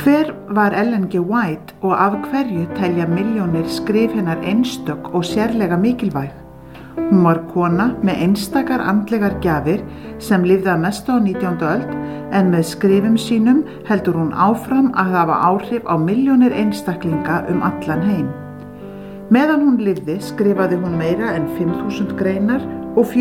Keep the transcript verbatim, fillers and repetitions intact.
Hver var Ellen G. White og af hverju telja milljónir skrif hennar einstök og sérlega mikilvæg? Hún var kona með einstakar andlegar gjafir sem lifði að mestu á nítjándu öld en með skrifum sínum heldur hún áfram að hafa áhrif á milljónir einstaklinga um allan heim. Meðan hún lifði skrifaði hún meira en fimm þúsund greinar og